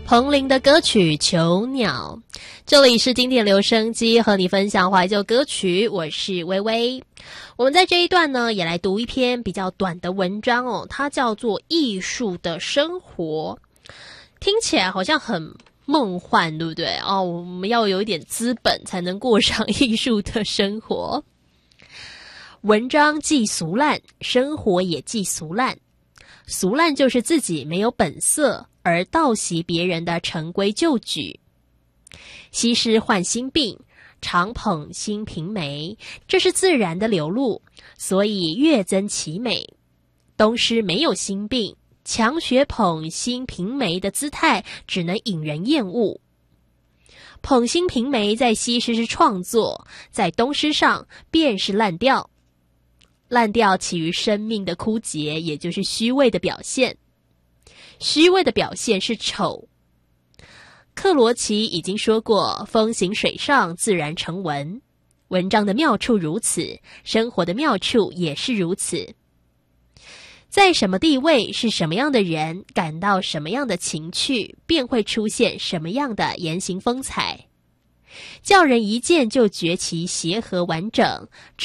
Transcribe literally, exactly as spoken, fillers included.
彭羚的歌曲《囚鸟》，这里是经典留声机，和你分享怀旧歌曲，我是微微。我们在这一段呢，也来读一篇比较短的文章哦，它叫做《艺术的生活》，听起来好像很梦幻，对不对？哦，我们要有一点资本才能过上艺术的生活。文章既俗烂，生活也既俗烂。俗烂就是自己没有本色，而盗袭别人的陈规旧矩。西施患心病，常捧《新平梅》，这是自然的流露，所以越增其美。东施没有心病，强学捧《新平梅》的姿态，只能引人厌恶。捧《新平梅》在西施是创作，在东施上便是烂调。烂调起于生命的枯竭，也就是虚伪的表现。虚伪的表现是丑。克罗齐已经说过，风行水上，自然成文。文章的妙处如此，生活的妙处也是如此。在什么地位，是什么样的人，感到什么样的情趣，便会出现什么样的言行风采。叫人一见就觉其协和完整，